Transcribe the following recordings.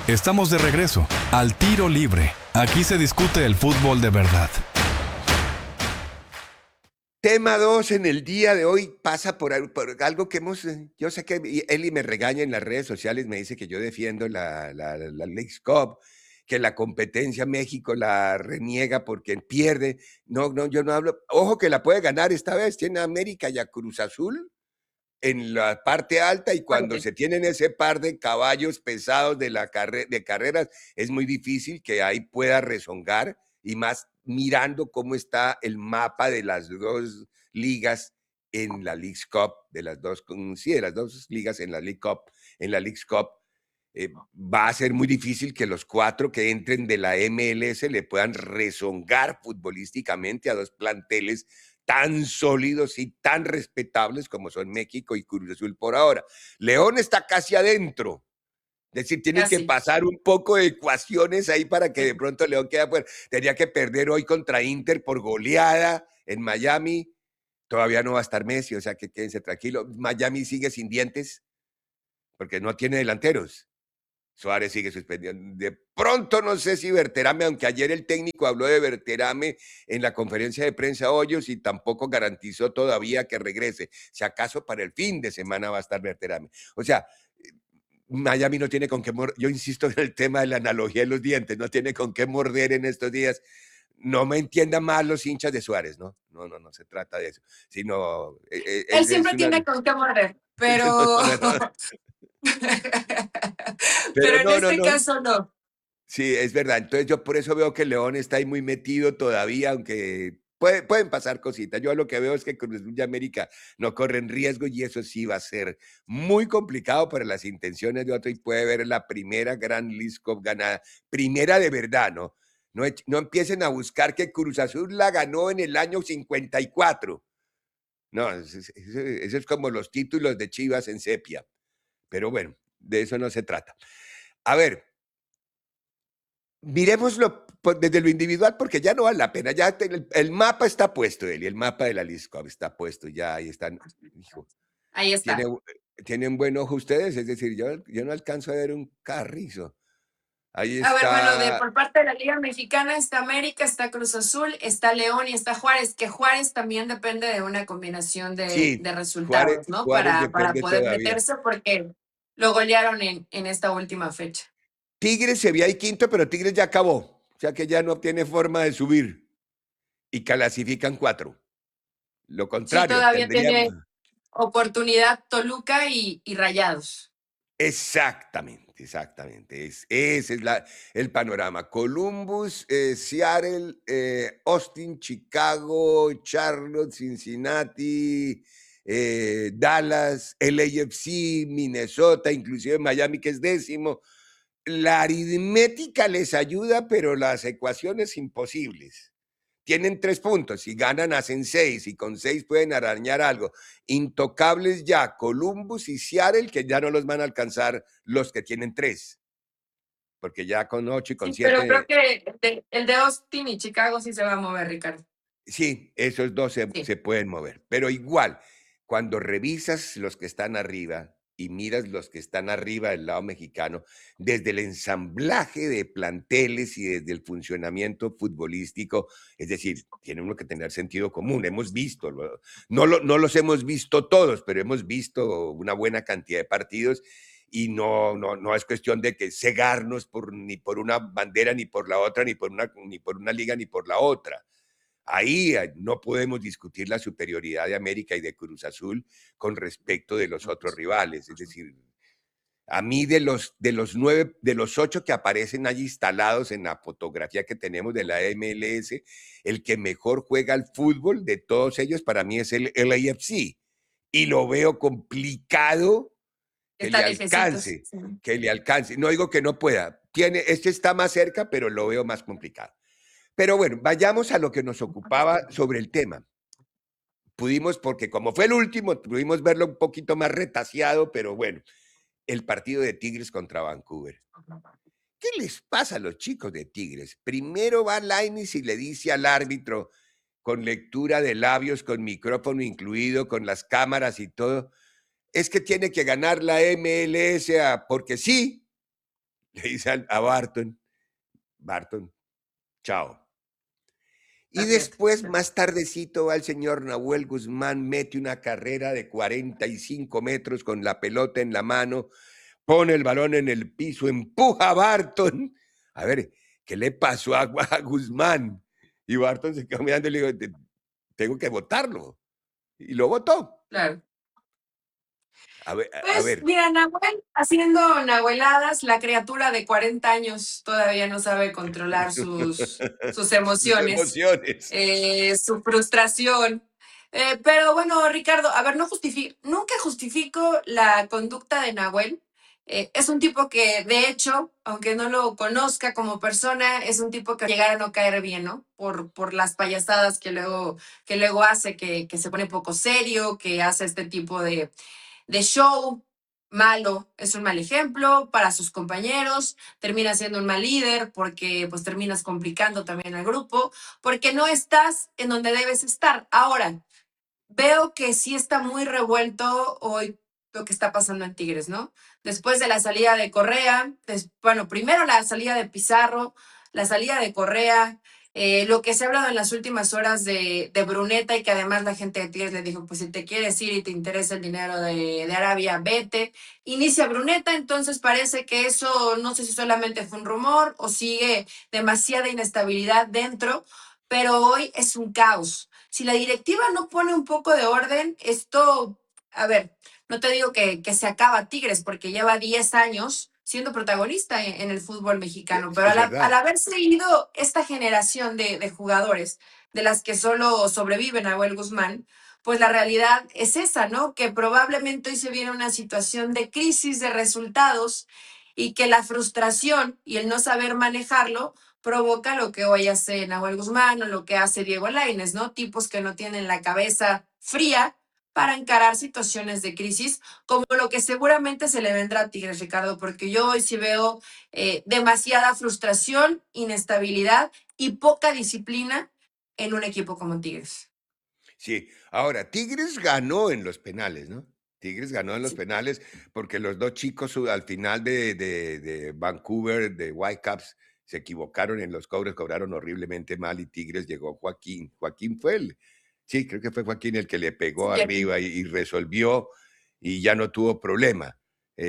Estamos de regreso al Tiro Libre. Aquí se discute el fútbol de verdad. Tema 2 en el día de hoy pasa por algo que hemos, yo sé que Eli me regaña en las redes sociales, me dice que yo defiendo la Leagues Cup, que la competencia México la reniega porque pierde. No, yo no hablo. Ojo que la puede ganar esta vez. Tiene a América y a Cruz Azul en la parte alta, y cuando se tienen ese par de caballos pesados de carreras, es muy difícil que ahí pueda rezongar, y más mirando cómo está el mapa de las dos ligas en la Leagues Cup, de las dos ligas en la Leagues Cup. Va a ser muy difícil que los 4 que entren de la MLS le puedan rezongar futbolísticamente a dos planteles tan sólidos y tan respetables como son México y Cruz Azul por ahora. León está casi adentro. Es decir, tienen que pasar un poco de ecuaciones ahí para que de pronto León quede fuera. Tenía que perder hoy contra Inter por goleada en Miami. Todavía no va a estar Messi, o sea que quédense tranquilos. Miami sigue sin dientes porque no tiene delanteros. Suárez sigue suspendido. De pronto no sé si Berterame, aunque ayer el técnico habló de Berterame en la conferencia de prensa Hoyos y tampoco garantizó todavía que regrese. Si acaso para el fin de semana va a estar Berterame. O sea, Miami no tiene con qué morder. Yo insisto en el tema de la analogía de los dientes, no tiene con qué morder en estos días. No me entiendan mal los hinchas de Suárez, ¿no? No se trata de eso, sino... Él siempre tiene con qué morder, pero... pero en este caso no. Sí, es verdad. Entonces yo por eso veo que León está ahí muy metido todavía, aunque pueden pasar cositas. Yo lo que veo es que Cruz Azul y América no corren riesgo, y eso sí va a ser muy complicado para las intenciones de otro, y puede ver la primera gran Leagues Cup ganada, primera de verdad, ¿no? No empiecen a buscar que Cruz Azul la ganó en el año 54. No, eso es como los títulos de Chivas en sepia. Pero bueno, de eso no se trata. A ver, miremoslo desde lo individual, porque ya no vale la pena. Ya el mapa está puesto, Eli, el mapa de la Leagues Cup está puesto, ya ahí están. Hijo, ahí está. ¿Tienen buen ojo ustedes? Es decir, yo no alcanzo a ver un carrizo. Ahí está. A ver, bueno, por parte de la Liga Mexicana está América, está Cruz Azul, está León y está Juárez, que Juárez también depende de una combinación de resultados, ¿no? Juárez Para poder todavía. meterse, porque lo golearon en esta última fecha. Tigres se veía ahí quinto, pero Tigres ya acabó. O sea que ya no tiene forma de subir. Y clasifican 4. Lo contrario, Sí, todavía tiene oportunidad Toluca y Rayados. Exactamente. Ese es el panorama. Columbus, Seattle, Austin, Chicago, Charlotte, Cincinnati, Dallas, LAFC, Minnesota, inclusive Miami, que es 10º. La aritmética les ayuda, pero las ecuaciones imposibles. Tienen 3 puntos, si ganan hacen 6, y con 6 pueden arañar algo. Intocables ya Columbus y Seattle, que ya no los van a alcanzar los que tienen 3, porque ya con 8 y con 7... Pero creo que el de Austin y Chicago sí se va a mover, Ricardo. Sí, esos dos se pueden mover, pero igual, cuando revisas los que están arriba y miras los que están arriba del lado mexicano, desde el ensamblaje de planteles y desde el funcionamiento futbolístico, es decir, tiene uno que tener sentido común. Hemos visto, no los hemos visto todos, pero hemos visto una buena cantidad de partidos, y no es cuestión de que cegarnos ni por una bandera, ni por la otra, ni por una liga, ni por la otra. Ahí no podemos discutir la superioridad de América y de Cruz Azul con respecto de los otros rivales. Es decir, a mí de los 8 que aparecen allí instalados en la fotografía que tenemos de la MLS, el que mejor juega al fútbol de todos ellos para mí es el LAFC. Y lo veo complicado que le alcance. No digo que no pueda. Este está más cerca, pero lo veo más complicado. Pero bueno, vayamos a lo que nos ocupaba sobre el tema. Pudimos, porque como fue el último, pudimos verlo un poquito más retaseado, pero bueno, el partido de Tigres contra Vancouver. ¿Qué les pasa a los chicos de Tigres? Primero va Lainez y le dice al árbitro, con lectura de labios, con micrófono incluido, con las cámaras y todo, es que tiene que ganar la MLS porque sí. Le dice a Barton, Barton, chao. Y después, más tardecito, va el señor Nahuel Guzmán, mete una carrera de 45 metros con la pelota en la mano, pone el balón en el piso, empuja a Barton. A ver, ¿qué le pasó a Guzmán? Y Barton se quedó mirando y le dijo, tengo que votarlo. Y lo votó. Claro. A ver, Pues mira, Nahuel haciendo nahueladas, la criatura de 40 años todavía no sabe controlar sus sus emociones, emociones. su frustración. Pero bueno, Ricardo, a ver, nunca justifico la conducta de Nahuel. Es un tipo que, de hecho, aunque no lo conozca como persona, es un tipo que llegar a no caer bien, ¿no? Por las payasadas que luego hace, que se pone poco serio, que hace este tipo de show malo, es un mal ejemplo para sus compañeros, termina siendo un mal líder porque pues terminas complicando también al grupo, porque no estás en donde debes estar. Ahora, veo que sí está muy revuelto hoy lo que está pasando en Tigres, ¿no? Después de la salida de Correa, bueno, primero la salida de Pizarro, la salida de Correa, lo que se ha hablado en las últimas horas de Bruneta y que además la gente de Tigres le dijo, pues si te quieres ir y te interesa el dinero de Arabia, vete. Inicia Bruneta, entonces parece que eso no sé si solamente fue un rumor o sigue demasiada inestabilidad dentro, pero hoy es un caos. Si la directiva no pone un poco de orden, esto, a ver, no te digo que se acaba Tigres porque lleva 10 años siendo protagonista en el fútbol mexicano, pero Es al verdad. haberse ido esta generación de jugadores de las que solo sobreviven Nahuel Guzmán, pues la realidad es esa, ¿no? Que probablemente hoy se viene una situación de crisis de resultados y que la frustración y el no saber manejarlo provoca lo que hoy hace Nahuel Guzmán o lo que hace Diego Lainez, ¿no? Tipos que no tienen la cabeza fría para encarar situaciones de crisis, como lo que seguramente se le vendrá a Tigres, Ricardo, porque yo hoy sí veo demasiada frustración, inestabilidad y poca disciplina en un equipo como Tigres. Sí, ahora, Tigres ganó en los penales, ¿no? Tigres ganó en los Sí, penales porque los dos chicos al final de Vancouver, de Whitecaps, se equivocaron en los cobres, cobraron horriblemente mal y Tigres llegó Joaquín. Joaquín fue sí, creo que fue Joaquín el que le pegó sí, aquí. arriba y resolvió y ya no tuvo problema.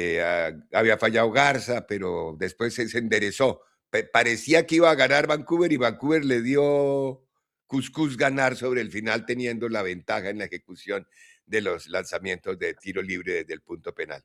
Había fallado Garza, pero después se enderezó. Parecía que iba a ganar Vancouver y Vancouver le dio Cuscús ganar sobre el final teniendo la ventaja en la ejecución de los lanzamientos de tiro libre desde el punto penal.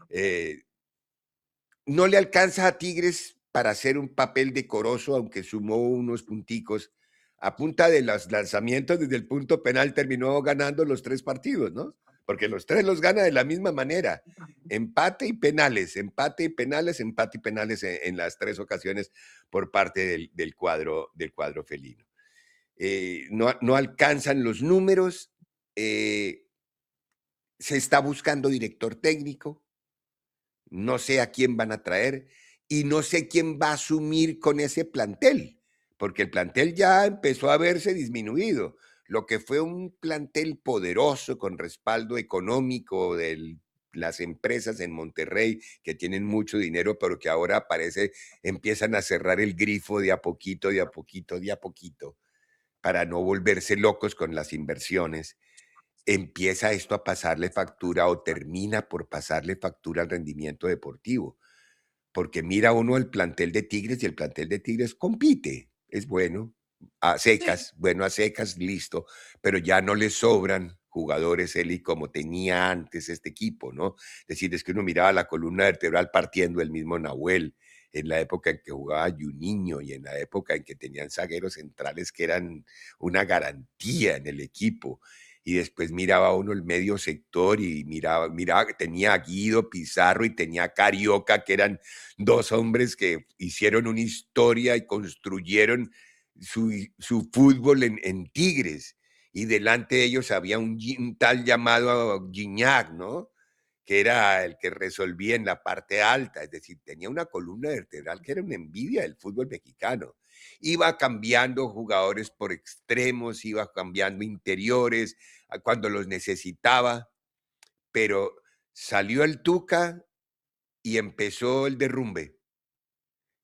No le alcanza a Tigres para hacer un papel decoroso, aunque sumó unos punticos. A punta de los lanzamientos desde el punto penal terminó ganando los 3 partidos, ¿no? Porque los 3 los gana de la misma manera. Empate y penales, empate y penales, empate y penales en las 3 ocasiones por parte del cuadro felino. No alcanzan los números, se está buscando director técnico, no sé a quién van a traer y no sé quién va a asumir con ese plantel, porque el plantel ya empezó a verse disminuido. Lo que fue un plantel poderoso con respaldo económico de las empresas en Monterrey que tienen mucho dinero, pero que ahora parece empiezan a cerrar el grifo de a poquito, de a poquito, de a poquito para no volverse locos con las inversiones, empieza esto a pasarle factura o termina por pasarle factura al rendimiento deportivo. Porque mira uno el plantel de Tigres y el plantel de Tigres compite, es bueno, a Sí, secas, bueno a secas, listo, pero ya no le sobran jugadores, Eli, como tenía antes este equipo, ¿no? Es decir, es que uno miraba la columna vertebral partiendo el mismo Nahuel, en la época en que jugaba Juninho y en la época en que tenían zagueros centrales que eran una garantía en el equipo. Y después miraba uno el medio sector y miraba que tenía a Guido Pizarro y tenía a Carioca, que eran 2 hombres que hicieron una historia y construyeron su fútbol en Tigres. Y delante de ellos había un tal llamado Gignac, ¿no? Que era el que resolvía en la parte alta, es decir, tenía una columna vertebral que era una envidia del fútbol mexicano. Iba cambiando jugadores por extremos, iba cambiando interiores cuando los necesitaba, pero salió el Tuca y empezó el derrumbe.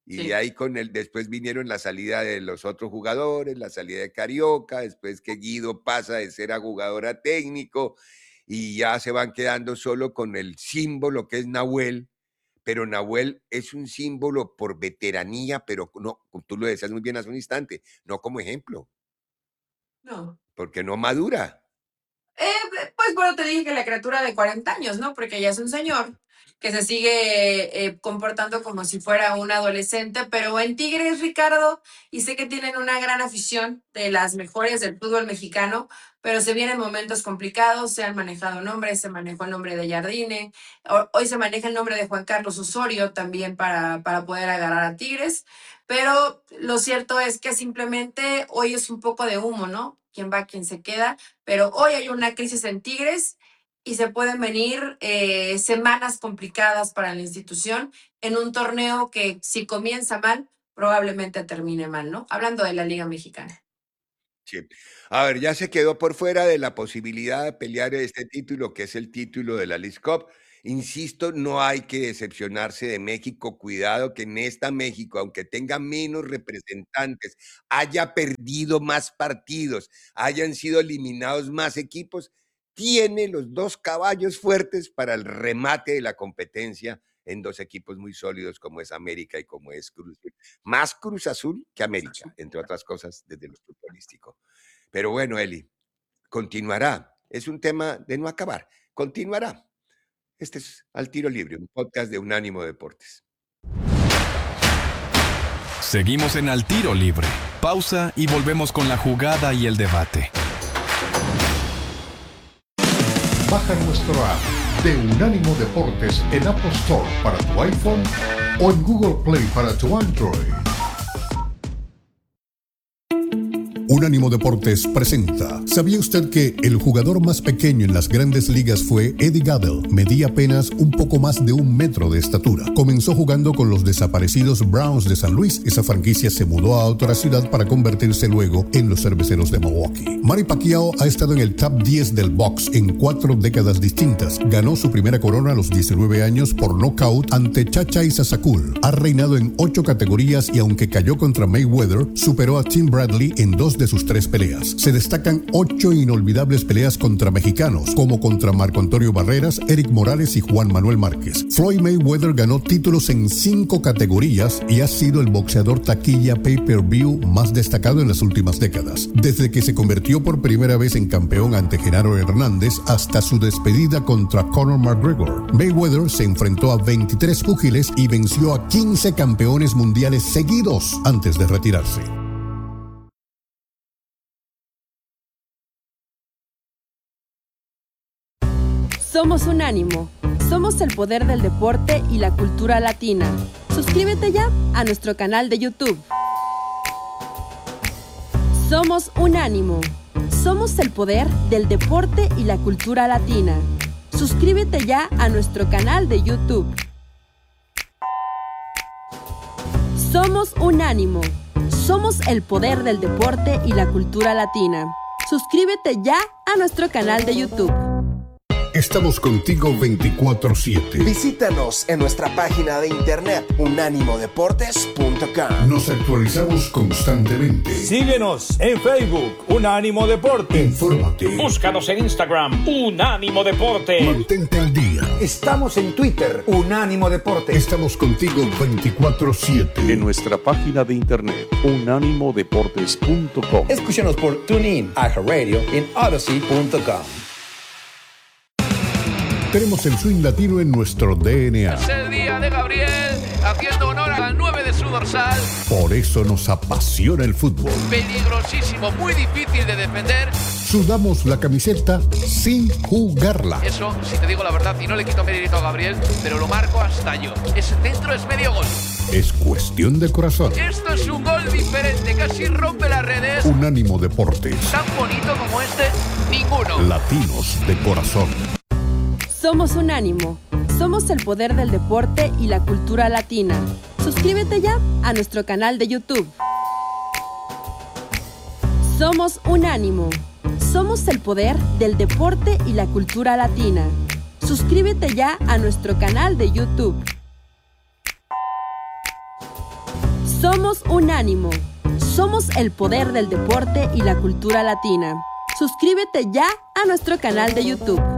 Y Sí. de ahí después vinieron la salida de los otros jugadores, la salida de Carioca, después que Guido pasa de ser a jugador a técnico y ya se van quedando solo con el símbolo que es Nahuel, pero Nahuel es un símbolo por veteranía, pero no, como tú lo decías muy bien hace un instante, no como ejemplo, No. porque no madura. Pues bueno, te dije que la criatura de 40 años, ¿no? Porque ya es un señor que se sigue comportando como si fuera un adolescente, pero en Tigres, Ricardo, y sé que tienen una gran afición de las mejores del fútbol mexicano, pero se vienen momentos complicados, se han manejado nombres, se manejó el nombre de Jardine, hoy se maneja el nombre de Juan Carlos Osorio también para poder agarrar a Tigres, pero lo cierto es que simplemente hoy es un poco de humo, ¿no? Quién va, quién se queda, pero hoy hay una crisis en Tigres y se pueden venir semanas complicadas para la institución en un torneo que si comienza mal, probablemente termine mal, ¿no? Hablando de la Liga Mexicana. Sí. A ver, ya se quedó por fuera de la posibilidad de pelear este título, que es el título de la Leagues Cup. Insisto, no hay que decepcionarse de México. Cuidado que en esta México, aunque tenga menos representantes, haya perdido más partidos, hayan sido eliminados más equipos, tiene los dos caballos fuertes para el remate de la competencia en dos equipos muy sólidos como es América y como es Cruz Azul. Más Cruz Azul que América, entre otras cosas, desde lo futbolístico. Pero bueno, Eli, continuará. Es un tema de no acabar. Continuará. Este es Al Tiro Libre, un podcast de Unánimo Deportes. Seguimos en Al Tiro Libre. Pausa y volvemos con la jugada y el debate. Baja nuestro app de Unánimo Deportes en Apple Store para tu iPhone o en Google Play para tu Android. Unánimo Deportes presenta. ¿Sabía usted que el jugador más pequeño en las grandes ligas fue Eddie Gaedel? Medía apenas un poco más de 1 metro de estatura. Comenzó jugando con los desaparecidos Browns de San Luis. Esa franquicia se mudó a otra ciudad para convertirse luego en los Cerveceros de Milwaukee. Manny Pacquiao ha estado en el top 10 del box en 4 décadas distintas. Ganó su primera corona a los 19 años por nocaut ante Chacha y Sasakul. Ha reinado en 8 categorías y aunque cayó contra Mayweather, superó a Tim Bradley en 2 de sus 3 peleas. Se destacan 8 inolvidables peleas contra mexicanos, como contra Marco Antonio Barreras, Eric Morales y Juan Manuel Márquez. Floyd Mayweather ganó títulos en 5 categorías y ha sido el boxeador taquilla pay-per-view más destacado en las últimas décadas. Desde que se convirtió por primera vez en campeón ante Genaro Hernández hasta su despedida contra Conor McGregor, Mayweather se enfrentó a 23 púgiles y venció a 15 campeones mundiales seguidos antes de retirarse. Somos Unánimo. Somos el poder del deporte y la cultura latina. Suscríbete ya a nuestro canal de YouTube. Somos Unánimo. Somos el poder del deporte y la cultura latina. Suscríbete ya a nuestro canal de YouTube. Somos Unánimo. Somos el poder del deporte y la cultura latina. Suscríbete ya a nuestro canal de YouTube. Estamos contigo 24/7. Visítanos en nuestra página de internet unánimodeportes.com. Nos actualizamos constantemente. Síguenos en Facebook, Unánimo Deportes. Infórmate. Búscanos en Instagram, Unánimo Deportes. Mantente al día. Estamos en Twitter, Unánimo Deportes. Estamos contigo 24/7. En nuestra página de internet, unánimodeportes.com. Escúchanos por TuneIn, iHeartRadio en Odyssey.com. Tenemos el swing latino en nuestro DNA. Es el día de Gabriel, haciendo honor al 9 de su dorsal. Por eso nos apasiona el fútbol. Peligrosísimo, muy difícil de defender. Sudamos la camiseta sin jugarla. Eso, si te digo la verdad, y no le quito mérito a Gabriel, pero lo marco hasta yo. Ese centro es medio gol. Es cuestión de corazón. Esto es un gol diferente, casi rompe las redes. Unánimo Deportes. Tan bonito como este, ninguno. Latinos de corazón. Somos Unánimo. Somos el poder del deporte y la cultura latina. Suscríbete ya a nuestro canal de YouTube. Somos Unánimo. Somos el poder del deporte y la cultura latina. Suscríbete ya a nuestro canal de YouTube. Somos Unánimo. Somos el poder del deporte y la cultura latina. Suscríbete ya a nuestro canal de YouTube.